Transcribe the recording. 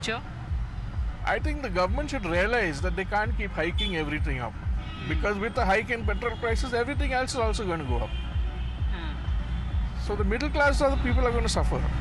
Sure. I think the government should realize that they can't keep hiking everything up. Because with the hike in petrol prices, everything else is also going to go up. So the middle class are the people are going to suffer.